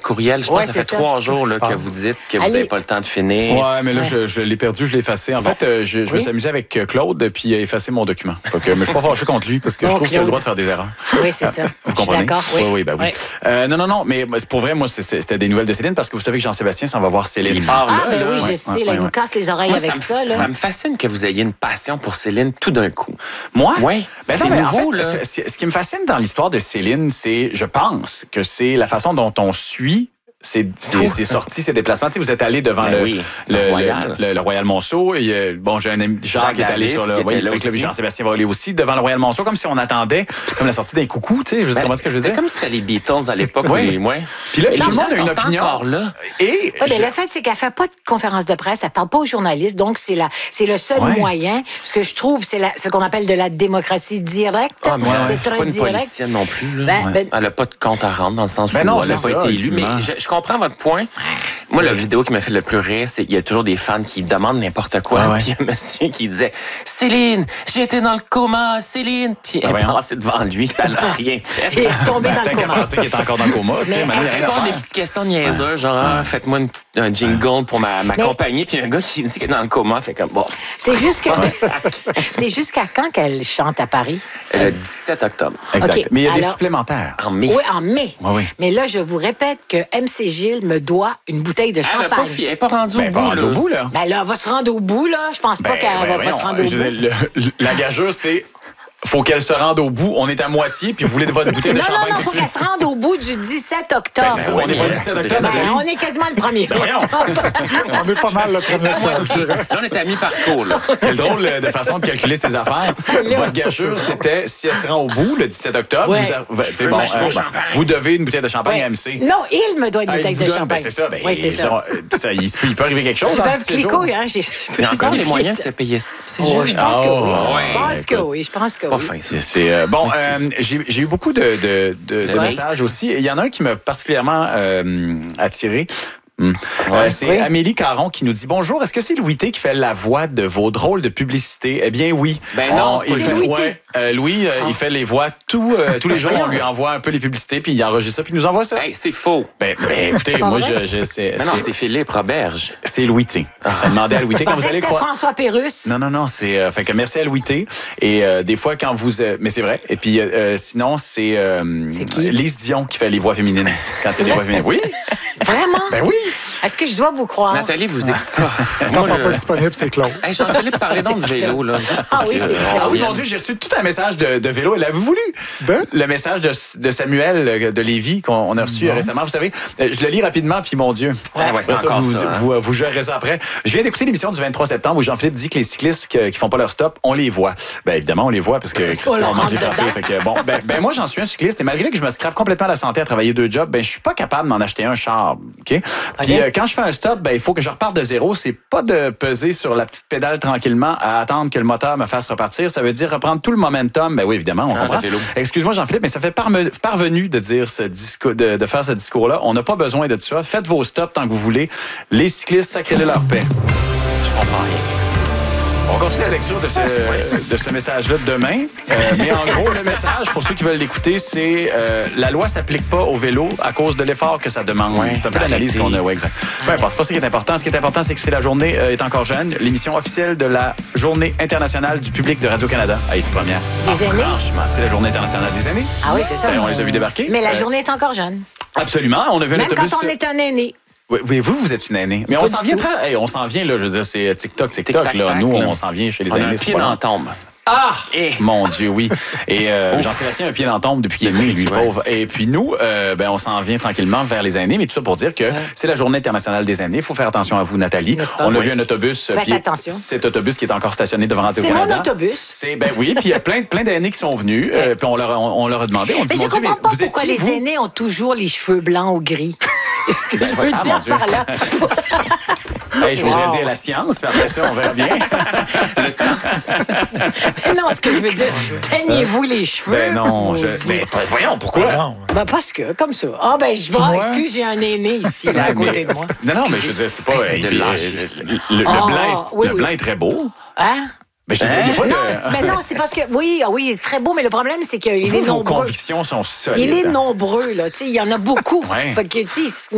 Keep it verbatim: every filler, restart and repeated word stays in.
courriel. Je pense Ouais, que ça fait c'est ça. trois jours Qu'est-ce là, qui se que passe? vous dites que vous Allez. n'avez pas le temps de finir. Ouais, mais là, Ouais. je, je l'ai perdu, je l'ai effacé. En fait, euh, je, je me Oui. suis amusé avec euh, Claude, puis il a effacé mon document. Fait que, mais je suis pas fâché contre lui, parce que Bon, je trouve qu'il a le Claude. droit de faire des erreurs. Oui, c'est ça. Vous Je suis comprenez? d'accord, oui. Oui, oui, ben oui. Ouais. Euh, non, non, non, mais pour vrai, moi, c'est- c'était des nouvelles de Céline, parce que vous savez que Jean-Sébastien s'en va voir Céline. Il part Ah, là, ben là. oui, je ouais, sais, ouais, là, il ouais. nous casse les oreilles Moi, avec ça, ça, me, là. ça me fascine que vous ayez une passion pour Céline tout d'un coup. Moi? Oui. Ben C'est non, mais nouveau, en fait, là. c'est- c'est- ce qui me fascine dans l'histoire de Céline, c'est, je pense, que c'est la façon dont on suit ses, ses, ses sorties, ses déplacements. Tu sais, vous êtes allé devant Ben le, oui, le, le le- Royal. le- le Royal Monceau. Et, euh, bon, j'ai un ami, Jacques, Jacques qui est allé David, sur le... qui était Oui, là fait que là, aussi. Jean-Sébastien va aller aussi devant le Royal Monceau, comme si on attendait, comme la sortie d'un coucou, tu sais, je sais Ben, pas ce que je veux c'était dire. comme si c'était les Beatles à l'époque. Oui. où les- ouais. Puis là, Et tout le les monde gens a une sont opinion. encore là. Et Oui, ben, je- le fait, c'est qu'elle fait pas de conférence de presse, elle parle pas aux journalistes, donc c'est la, c'est le seul Ouais. moyen. Ce que je trouve, c'est la, ce qu'on appelle de la démocratie directe. Ah, mais ouais, c'est c'est très pas une direct. politicienne non plus. Là. Ben, Ouais. ben- Elle n'a pas de compte à rendre dans le sens Ben où non, elle n'a c'est pas ça, été élue. Mais ultimement. je, je comprends votre point. Moi, la vidéo qui m'a fait le plus rire, c'est qu'il y a toujours des fans qui demandent n'importe quoi. Ah ouais. Puis il y a un monsieur qui disait « Céline, j'ai été dans le coma, Céline! » Puis elle est voyons. passée devant lui, elle n'a rien fait. Et est tombé Ben, dans tant le qu'à coma. penser qu'il est encore dans le coma, tu sais, Mais maintenant, il y a est-ce rien à Répondre des faire. petites questions niaiseuses, genre ah, faites-moi une petite, un jingle pour ma, ma Mais- compagnie. Puis un gars qui dit qu'il est dans le coma, fait comme bon. C'est juste que, c'est jusqu'à quand qu'elle chante à Paris? Le dix-sept octobre. Exact. OK, Mais il y a des alors- supplémentaires. En mai. Oui, en mai. Oui, oui. Mais là, je vous répète que M C Gilles me doit une bouteille de Elle n'est pas, champagne. fi- elle est pas rendue Ben, au pas bout. rendu là. au bout, là. Ben là, elle va se rendre au bout, là. Je pense pas Ben, qu'elle ben, va pas voyons, se rendre au je bout. veux dire, le- le- la gageure, c'est faut qu'elle se rende au bout. On est à moitié, puis vous voulez votre bouteille de Non, non, champagne non, tout faut de qu'elle suite. se rende au bout du dix-sept octobre. Ben, c'est ça, on n'est pas le dix-sept octobre, Ben, Nathalie. on est quasiment le premier voyons. octobre. On est pas mal le premier temps, je dirais. Là, on est à mi-parcours. Là. Quelle drôle euh, de façon de calculer ses affaires. Votre gageure, c'était si elle se rend au bout le dix-sept octobre, Ouais. vous, a- tu sais, peux bon, m'acheter euh, mon bon, champagne. vous devez une bouteille de champagne Ouais. à M C. Non, il me doit une Ah, il bouteille vous de donne, champagne. ben, c'est ça. Ben, oui, c'est ça. genre, euh, ça, il, se peut, il peut arriver quelque chose. J'ai dans fait un dix-sept petit jours. couille, hein. J'ai- Il y a encore les moyens de se payer ça. C'est Oh, juste je pense que oui. Oh, Je pense ouais, que écoute. oui. Je pense que pas oui. fin, ça. C'est euh, bon. euh, j'ai j'ai eu beaucoup de, de, de, de De messages hate. aussi. Il y en a un qui m'a particulièrement euh, attiré. Hum. Ouais. Euh, c'est Oui. Amélie Caron qui nous dit bonjour. Est-ce que c'est Louis T qui fait la voix de vos drôles de publicité? Eh bien oui. Ben non, On- c'est il pas fait, Louis T. ouais, euh, Louis, euh, il fait les voix tout, euh, tous les jours. On lui envoie un peu les publicités puis il enregistre ça puis il nous envoie ça. Hey, c'est faux. Ben, ben, écoutez, C'est pas moi vrai? je, je sais. Mais non, c'est- c'est Philippe Roberge. C'est Louis T. Demandez à Louis T Je quand vous pensais que allez c'était croire. François Pérusse. Non, non, non, c'est. Euh, fait que merci à Louis T. Et euh, des fois, quand vous. euh, mais c'est vrai. Et puis, euh, euh, sinon, c'est. Euh, C'est qui? Lise Dion qui fait les voix féminines. Quand il y a des voix féminines. Oui. Vraiment? Ben oui. Est-ce que je dois vous croire? Nathalie, vous dites. Quand Moi, ils sont je- pas disponibles, c'est Claude. Hey, Jean-Philippe, parlez donc de vélo. Là, juste Ah pour oui, que- c'est clair. Ah oui, mon Dieu, j'ai reçu tout un message de, de vélo. Elle avait voulu. De? Le message de, de Samuel euh, de Lévis qu'on on a reçu euh, récemment. Vous savez, euh, je le lis rapidement, puis mon Dieu. Ouais, ouais, c'est Après encore vous, ça, hein. vous, euh, vous gérez ça après. Je viens d'écouter l'émission du vingt-trois septembre où Jean-Philippe dit que les cyclistes que- qui font pas leur stop, on les voit. Ben évidemment, on les voit parce que Christian, leur on mange rentre les frappés. dedans. Fait que, bon, ben, ben moi, j'en suis un cycliste et malgré que je me scrape complètement la santé à travailler deux jobs, ben je suis pas capable de m'en acheter un char. OK? Puis euh, quand je fais un stop, ben il faut que je reparte de zéro. C'est pas de peser sur la petite pédale tranquillement à attendre que le moteur me fasse repartir. Ça veut dire reprendre tout le momentum. Ben oui, évidemment, on Ah, comprend. le vélo. Excuse-moi, Jean-Philippe, mais ça fait parme- parvenu de dire ce discours, de, de faire ce discours-là. On n'a pas besoin de ça. Faites vos stops tant que vous voulez. Les cyclistes, sacrez-les leur paix. Je comprends rien. On continue la lecture de ce, de ce message-là de demain. Euh, mais en gros, le message, pour ceux qui veulent l'écouter, c'est euh, la loi s'applique pas au vélo à cause de l'effort que ça demande. Ouais, c'est un peu l'analyse arrêtez. qu'on a. Ouais, exact. Peu importe, c'est pas ça qui est important. Ce qui est important, c'est que c'est la journée euh, est encore jeune. L'émission officielle de la Journée internationale du public de Radio-Canada. Ah, ici, première. Des Ah, aînés? Franchement, c'est la Journée internationale des aînés. Ah oui, c'est ça. Ben, on les a vus débarquer. Mais la Euh, journée est encore jeune. Absolument. On a vu un Même autobus. quand on est un aîné. Oui, oui, vous, vous êtes une aînée. Mais Pas on du s'en vient tout. très. Hey, on s'en vient, là. Je veux dire, c'est TikTok, TikTok, Tic-tac, là. tac, Nous, là. on s'en vient chez les On a aînés. un c'est pied pas dans long. la tombe. Ah! Eh. Mon Dieu, oui. Et euh, Jean-Sébastien a un pied dans la tombe depuis qu'il est né, lui, Ouais. pauvre. Et puis nous, euh, ben, on s'en vient tranquillement vers les aînés. Mais tout ça pour dire que c'est la Journée internationale des aînés. Il faut faire attention à vous, Nathalie. N'est-ce pas? On a Oui. vu un autobus. Faites puis attention. Cet autobus qui est encore stationné devant C'est Radio-Canada. mon autobus. C'est, ben oui. Puis il y a plein, plein d'aînés qui sont venus. euh, puis on leur, a- on, on leur a demandé. On dit, Mais je mon Dieu, comprends mais pas vous êtes pourquoi qui, les vous? aînés ont toujours les cheveux blancs ou gris. Ce que je veux ah, mon dire Dieu. par là. Hey, je voudrais Wow. dire la science, puis après ça, on verra bien. Mais non, ce que je veux dire, teignez-vous les cheveux. Ben non, je, maudit. ben, voyons, pourquoi? Non. Ben parce que, comme ça. Ah ben, je Puis vois, moi? excuse, j'ai un aîné ici, là, à Mais- côté de moi. Non, non, mais je veux dire, c'est pas. Hey, c'est euh, de il- lâche, le, ici. le- le Ah, blanc, oui, le oui. blanc est très beau. Hein? Mais je te dis, il y a pas de. Non, ben non, c'est parce que, oui, ah oui, c'est très beau, mais le problème, c'est qu'il Vous, est vos nombreux. convictions sont solides. Il est nombreux, là. Tu sais, il y en a beaucoup. Ouais. Fait que, tu sais,